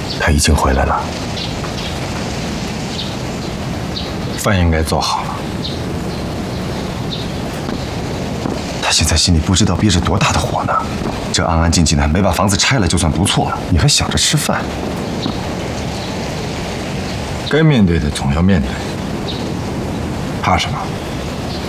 他已经回来了，饭应该做好了。他现在心里不知道憋着多大的火呢。这安安静静的，没把房子拆了就算不错了，你还想着吃饭？ 该面对的总要面对，怕什么？